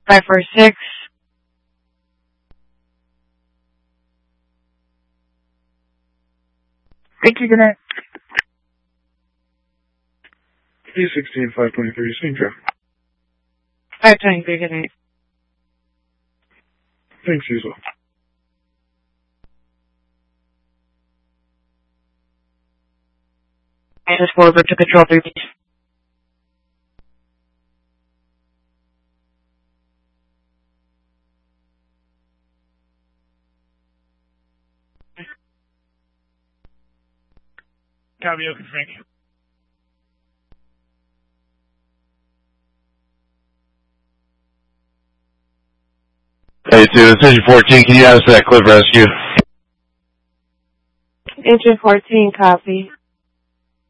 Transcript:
546. Thank you, good night. 316, 523, same traffic. 523, good night. Thanks, Cecil. Just forward to control 3, please. Copy, okay, Frank. Hey, dude, it's Engine 14. Can you add us to that clip rescue? Engine 14, copy.